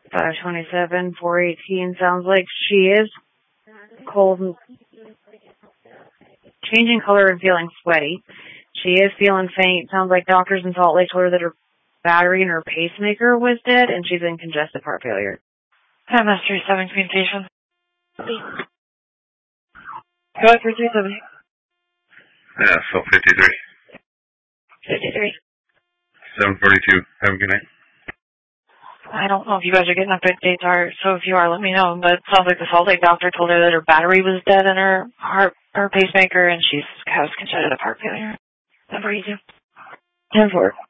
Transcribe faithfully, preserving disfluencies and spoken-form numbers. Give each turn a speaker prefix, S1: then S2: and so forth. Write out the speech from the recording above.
S1: five twenty-seven, four eighteen. Sounds like she is cold and changing color and feeling sweaty. She is feeling faint. Sounds like doctors in Salt Lake told her that her battery in her pacemaker was dead and she's in congestive heart failure.
S2: M S three seven communication.
S1: Go ahead for three seven eight.
S3: Yeah, so fifty-three.
S1: fifty-three.
S3: seven forty-two. Have a good night.
S2: I don't know if you guys are getting updates, are so if you are, let me know. But it sounds like the Salt Lake doctor told her that her battery was dead in her heart, her pacemaker, and she has congestive heart failure. ten forty-two.
S1: ten four.